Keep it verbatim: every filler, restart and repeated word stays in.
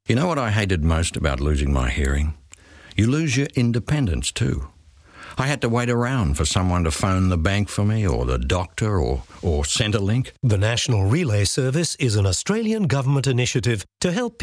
You know what I hated most about losing my hearing? You lose your independence too. I had to wait around for someone to phone the bank for me, or the doctor, or, or Centrelink. The National Relay Service is an Australian government initiative to help